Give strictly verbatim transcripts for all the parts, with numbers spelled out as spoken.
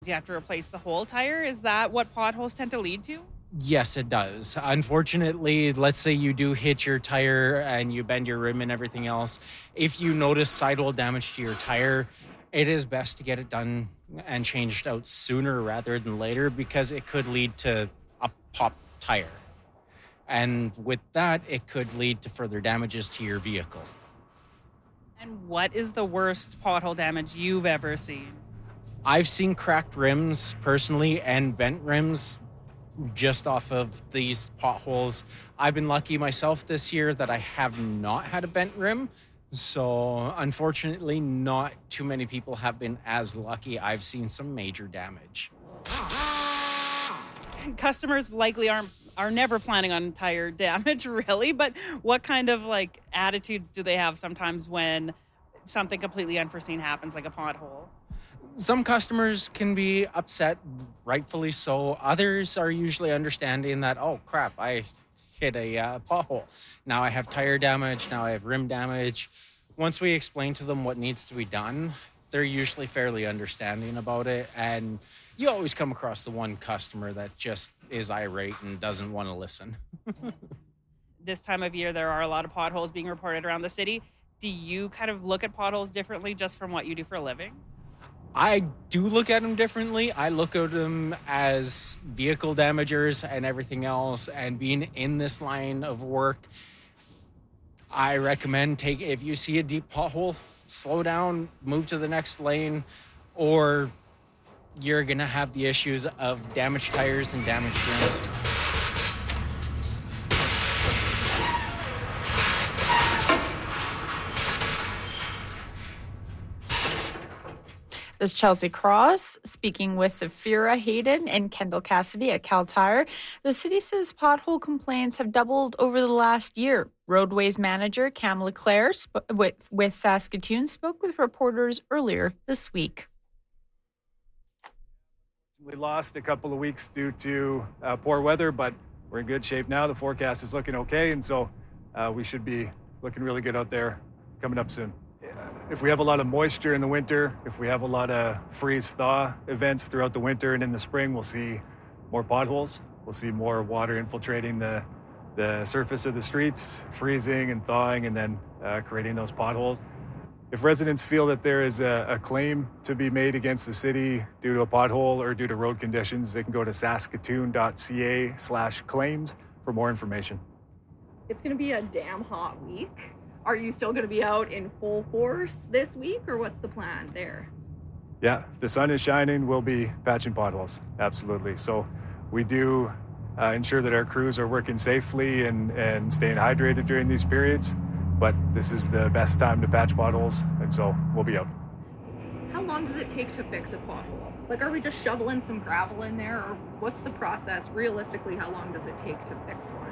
You have to replace the whole tire. Is that what potholes tend to lead to? Yes, it does. Unfortunately, let's say you do hit your tire and you bend your rim and everything else. If you notice sidewall damage to your tire, it is best to get it done and changed out sooner rather than later because it could lead to a popped tire. And with that, it could lead to further damages to your vehicle. And what is the worst pothole damage you've ever seen? I've seen cracked rims personally and bent rims just off of these potholes. I've been lucky myself this year that I have not had a bent rim. So unfortunately, not too many people have been as lucky. I've seen some major damage. Customers likely aren't are never planning on tire damage, really, but what kind of like attitudes do they have sometimes when something completely unforeseen happens, like a pothole? Some customers can be upset, rightfully so. Others are usually understanding that, oh crap, I hit a uh, pothole. Now I have tire damage, now I have rim damage. Once we explain to them what needs to be done, they're usually fairly understanding about it. And you always come across the one customer that just is irate and doesn't want to listen. This time of year, there are a lot of potholes being reported around the city. Do you kind of look at potholes differently just from what you do for a living? I do look at them differently. I look at them as vehicle damagers and everything else. And being in this line of work, I recommend take if you see a deep pothole, slow down, move to the next lane, or you're going to have the issues of damaged tires and damaged rims. This is Chelsea Cross speaking with Sapphira Hayden and Kendall Cassidy at Cal Tire. The city says pothole complaints have doubled over the last year. Roadways manager Cam LeClaire sp- with, with Saskatoon spoke with reporters earlier this week. We lost a couple of weeks due to uh, poor weather, but we're in good shape now. The forecast is looking okay, and so uh, we should be looking really good out there coming up soon. If we have a lot of moisture in the winter, if we have a lot of freeze-thaw events throughout the winter and in the spring, we'll see more potholes. We'll see more water infiltrating the, the surface of the streets, freezing and thawing, and then uh, creating those potholes. If residents feel that there is a, a claim to be made against the city due to a pothole or due to road conditions, they can go to saskatoon.ca slash claims for more information. It's going to be a damn hot week. Are you still going to be out in full force this week, or what's the plan there? Yeah, if the sun is shining, we'll be patching potholes. Absolutely. So we do uh, ensure that our crews are working safely and, and staying hydrated during these periods. But this is the best time to patch potholes, and so we'll be out. How long does it take to fix a pothole? Like, are we just shoveling some gravel in there, or what's the process? Realistically, how long does it take to fix one?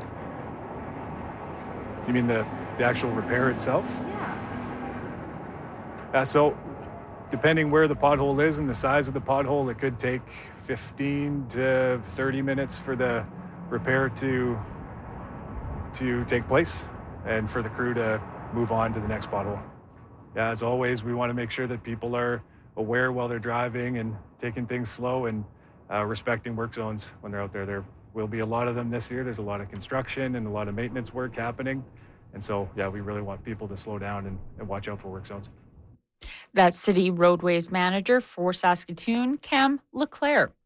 You mean the, the actual repair itself? Yeah. Uh, so depending where the pothole is and the size of the pothole, it could take fifteen to thirty minutes for the repair to, to take place and for the crew to move on to the next pothole. Yeah, as always, we want to make sure that people are aware while they're driving and taking things slow and uh, respecting work zones when they're out there. There will be a lot of them this year. There's a lot of construction and a lot of maintenance work happening. And so, yeah, we really want people to slow down and, and watch out for work zones. That's City Roadways Manager for Saskatoon, Cam LeClaire.